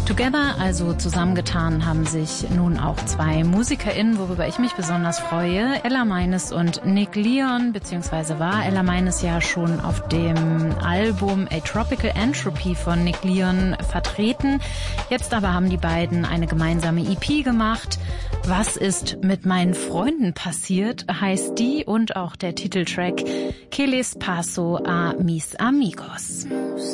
Together, also zusammengetan, haben sich nun auch zwei MusikerInnen, worüber ich mich besonders freue. Ella Meines und Nick Leon, beziehungsweise war Ella Meines ja schon auf dem Album A Tropical Entropy von Nick Leon vertreten. Jetzt aber haben die beiden eine gemeinsame EP gemacht. Was ist mit meinen Freunden passiert, heißt die und auch der Titeltrack Que les paso a mis amigos.